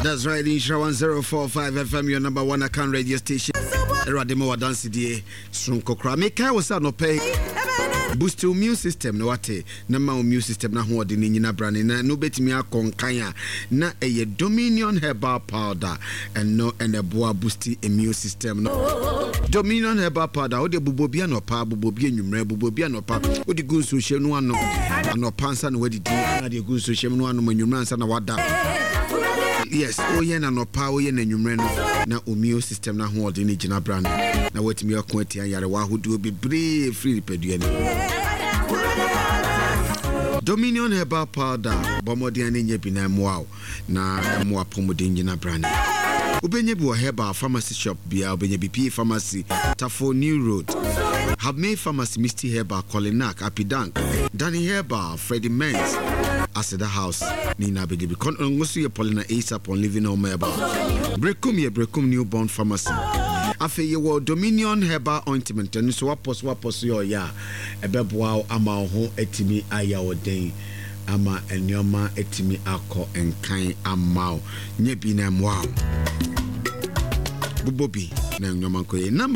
That's right, Insha 1045 FM, your number one account radio station. Erademo wa dance die Sronko kra. Me kai was no pay. Boost your immune system no wate. Na ma immune system na ho de ni nyina brane na no betimi akonkan na eye Dominion herbal powder and no boa boost immune system no. Dominion herbal powder o de bubobia no pa bubobia nwumre bubobia no pa o de gun so hye no ano pansa no wadidi na de gun so hye no ano nwumre ansa na wada. Yes, oh yeah, na no power yeah na nwumre no na immune system na ho de ni gina brand na watimi akonti ayare wa hodo bebre free pedua ni. Dominion herbal powder bomodi ani nya bi na moa na moa pomodi gina brand. Ubenye bi herbal pharmacy shop bia ubenye BP pharmacy Tafo New Road. Have made pharmacy Misty Herbal Colinac Apidank Danny Herbal Freddie Menz Aseda House Nina Begibi Kon ngosu ye Paulina ASAP on living home herbal Brekum newborn pharmacy afe ye wo Dominion herbal ointment and so wapos yo ya ebeboa ama ho etimi aya oden ama enyoma etimi akọ enkan ama nye bi na mwa bubobi na enyoma ko ye